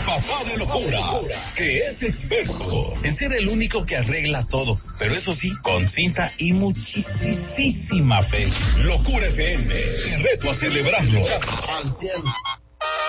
papá de locura, que es experto en ser el único que arregla todo, pero eso sí, con cinta y muchísima fe. Locura FM, te reto a celebrarlo al 100.